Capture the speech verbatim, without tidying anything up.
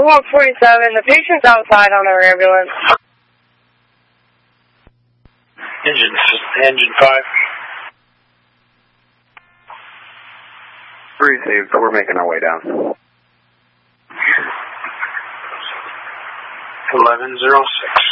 one forty-seven, the patient's outside on our ambulance. Engine, engine five. Received, we're making our way down. eleven oh six.